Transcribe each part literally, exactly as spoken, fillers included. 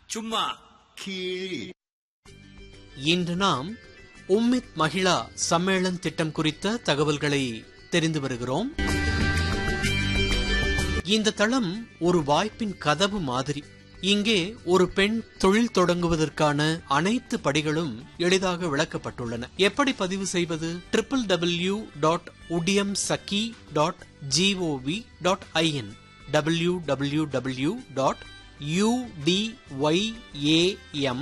சும்மா கீழ். இன்று நாம் உம்மித் மகிழா சம்மேளன் திட்டம் குறித்த தகவல்களை தெரிந்து வருகிறோம். இந்த தளம் ஒரு வாய்ப்பின் கதவு மாதிரி. இங்கே ஒரு பெண் தொழில் தொடங்குவதற்கான அனைத்து படிகளும் எளிதாக விளக்கப்பட்டுள்ளன. எப்படி பதிவு செய்வது? Triple W dot உடியம் Sakhi dot gov dot IN W W W dot யுடிஒய்ஏஎம்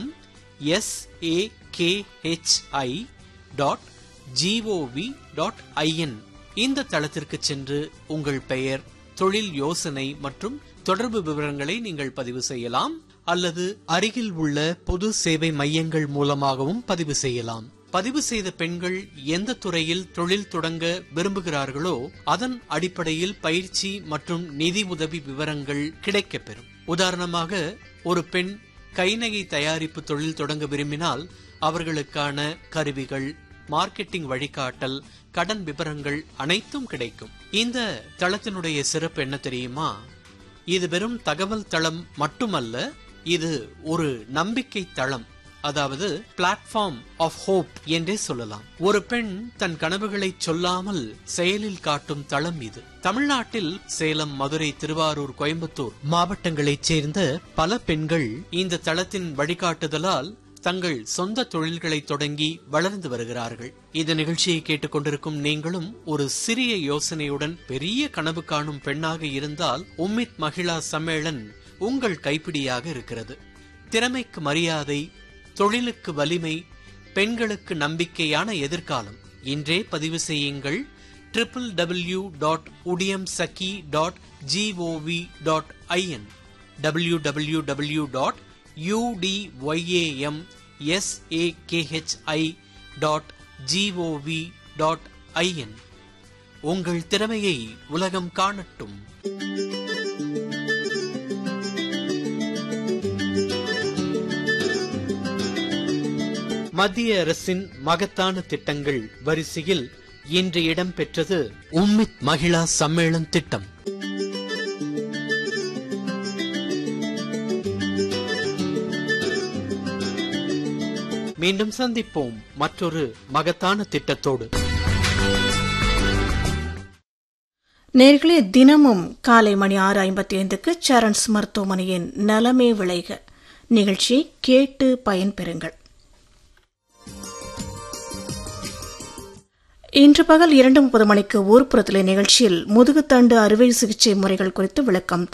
எஸ்ஏகேஹெச்ஐ dot gov dot IN இந்த தளத்திற்கு சென்று உங்கள் பெயர், தொழில் யோசனை மற்றும் தொடர்பு விவரங்களை நீங்கள் பதிவு செய்யலாம். அல்லது அருகில் உள்ள பொது சேவை மையங்கள் மூலமாகவும் பதிவு செய்யலாம். பதிவு செய்த பெண்கள் எந்த துறையில் தொழில் தொடங்க விரும்புகிறார்களோ அதன் அடிப்படையில் பயிற்சி மற்றும் நிதி உதவி விவரங்கள் கிடைக்கப்பெறும். உதாரணமாக, ஒரு பெண் கைநகை தயாரிப்பு தொழில் தொடங்க விரும்பினால் அவர்களுக்கான கருவிகள், மார்க்கெட்டிங் வழிகாட்டல், கடன் விவரங்கள் அனைத்தும் கிடைக்கும். இந்த தளத்தினுடைய சிறப்பு என்ன தெரியுமா? இது வெறும் தகவல் தளம் மட்டுமல்ல, இது ஒரு நம்பிக்கை தளம், அதாவது பிளாட்ஃபார்ம் ஆஃப் ஹோப் என்றே சொல்லலாம். ஒரு பெண் தன் கனவுகளை சொல்லாமல் செயலில் காட்டும் தளம் இது. தமிழ்நாட்டில் சேலம், மதுரை, திருவாரூர், கோயம்புத்தூர் மாவட்டங்களைச் சேர்ந்த பல பெண்கள் இந்த தளத்தின் வழிகாட்டுதலால் தங்கள் சொந்த தொழில்களை தொடங்கி வளர்ந்து வருகிறார்கள். இந்த நிகழ்ச்சியை கேட்டுக்கொண்டிருக்கும் நீங்களும் ஒரு சிறிய யோசனையுடன் பெரிய கனவு காணும் பெண்ணாக இருந்தால் உம்மித் மகிழா சம்மேளன் உங்கள் கைப்பிடியாக இருக்கிறது. திறமைக்கு மரியாதை, தொழிலுக்கு வலிமை, பெண்களுக்கு நம்பிக்கையான எதிர்காலம். இன்றே பதிவு செய்யுங்கள். Triple W dot உடியம் Sakhi dot gov dot IN W W W dot யுடிஒய்ஏஎம் எஸ்ஏகேஹெச்ஐ dot gov dot IN. உங்கள் திறமையை உலகம் காணட்டும். மத்திய அரசின் மகத்தான திட்டங்கள் வரிசையில் இன்று இடம்பெற்றது உம்மித் மகிழா சம்மேளன் திட்டம். மீண்டும் சந்திப்போம் மற்றொரு மகத்தான திட்டத்தோடு. நேர்களே, தினமும் காலை மணி ஆறு ஐம்பத்தி ஐந்துக்கு சரண்ஸ் மருத்துவமனையின் நலமே விளைக நிகழ்ச்சியை கேட்டு பயன்பெறுங்கள். இன்று பகல் இரண்டு முப்பது மணிக்கு ஊர்ப்புறத்திலே நிகழ்ச்சியில் முதுகுத்தண்டு அறுவை சிகிச்சை முறைகள் குறித்து விளக்கம்